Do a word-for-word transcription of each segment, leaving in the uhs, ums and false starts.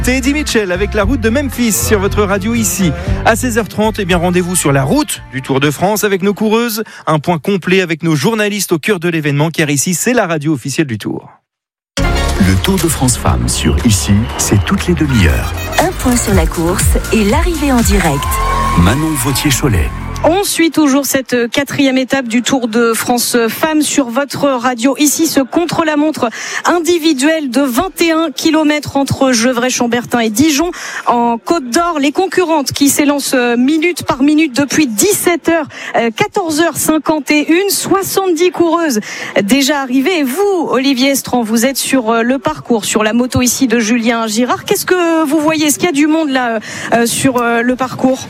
C'est Eddie Mitchell avec la route de Memphis sur votre radio ici. À seize heures trente, eh bien rendez-vous sur la route du Tour de France avec nos coureuses. Un point complet avec nos journalistes au cœur de l'événement car ici c'est la radio officielle du Tour. Le Tour de France Femmes sur Ici, c'est toutes les demi-heures. Un point sur la course et l'arrivée en direct. Manon Vautier-Cholet. On suit toujours cette quatrième étape du Tour de France Femmes sur votre radio. Ici, ce contre-la-montre individuel de vingt et un kilomètres entre Gevrey-Chambertin et Dijon en Côte d'Or. Les concurrentes qui s'élancent minute par minute depuis dix-sept heures, quatorze heures cinquante et une, soixante-dix coureuses déjà arrivées. Et vous, Olivier Estran, vous êtes sur le parcours, sur la moto ici de Julien Girard. Qu'est-ce que vous voyez? Est-ce qu'il y a du monde là sur le parcours?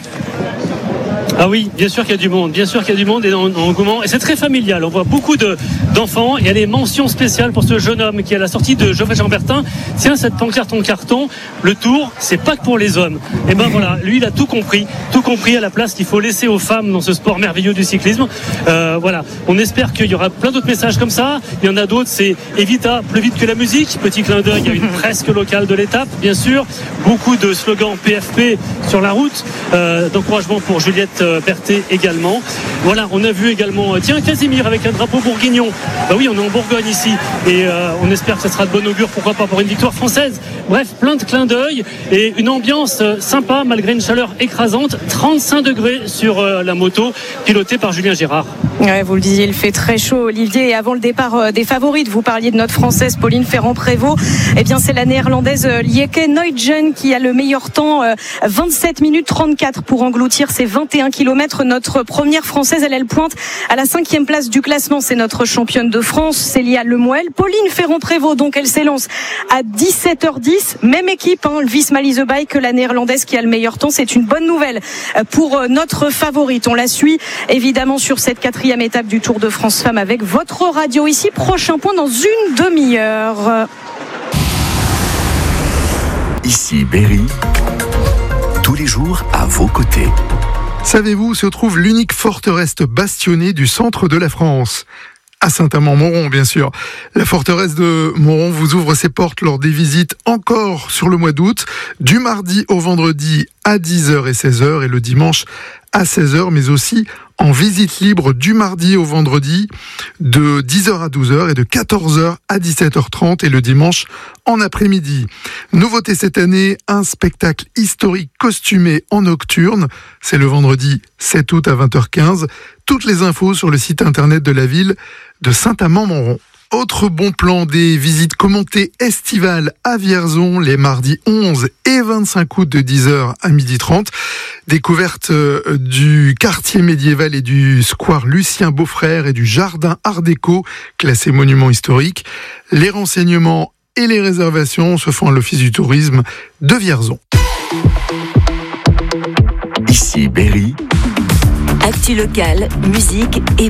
Ah oui, bien sûr qu'il y a du monde, bien sûr qu'il y a du monde et en engouement. Et c'est très familial, on voit beaucoup de, d'enfants. Il y a des mentions spéciales pour ce jeune homme qui est à la sortie de Gevrey-Chambertin. Tiens, cette pancarte en carton, le Tour, c'est pas que pour les hommes. Et ben voilà, lui il a tout compris, tout compris à la place qu'il faut laisser aux femmes dans ce sport merveilleux du cyclisme. Euh, voilà, on espère qu'il y aura plein d'autres messages comme ça. Il y en a d'autres, c'est Evita, plus vite que la musique. Petit clin d'œil à une presque locale de l'étape, bien sûr. Beaucoup de slogans P F P sur la route, euh, d'encouragement pour Juliette Berthet également. Voilà, on a vu également tiens Casimir avec un drapeau bourguignon. Bah oui, on est en Bourgogne ici et euh, on espère que ça sera de bon augure, pourquoi pas pour une victoire française. Bref, plein de clins d'œil et une ambiance sympa malgré une chaleur écrasante. trente-cinq degrés sur euh, la moto pilotée par Julien Girard. Ouais, vous le disiez, il fait très chaud, Olivier. Et avant le départ euh, des favorites, vous parliez de notre française Pauline Ferrand-Prévot. Eh bien, c'est la néerlandaise euh, Lieke Nuytgen qui a le meilleur temps, euh, vingt-sept minutes trente-quatre pour engloutir ses vingt et un kilomètres. Notre première française, elle, elle pointe à la cinquième place du classement. C'est notre championne de France, Célia Lemoel. Pauline Ferrand-Prévot, donc, elle s'élance à dix-sept heures dix. Même équipe, hein, le Visma-Leasebike que la néerlandaise qui a le meilleur temps. C'est une bonne nouvelle pour notre favorite. On la suit évidemment sur cette quatrième étape du Tour de France Femmes avec votre radio ici. Prochain point dans une demi-heure. Ici Berry, tous les jours à vos côtés. Savez-vous où se trouve l'unique forteresse bastonnée du centre de la France ? À Saint-Amand-Montrond, bien sûr. La forteresse de Montrond vous ouvre ses portes lors des visites encore sur le mois d'août, du mardi au vendredi à dix heures et seize heures et le dimanche à seize heures, mais aussi en visite libre du mardi au vendredi de dix heures à douze heures et de quatorze heures à dix-sept heures trente et le dimanche en après-midi. Nouveauté cette année, un spectacle historique costumé en nocturne. C'est le vendredi sept août à vingt heures quinze. Toutes les infos sur le site internet de la ville de Saint-Amand-Montrond. Autre bon plan, des visites commentées estivales à Vierzon les mardis onze et vingt-cinq août de dix heures à midi trente. Découverte du quartier médiéval et du square Lucien Beaufrère et du jardin Art déco, classé monument historique. Les renseignements et les réservations se font à l'Office du tourisme de Vierzon. Ici Berry. Actu locale, musique et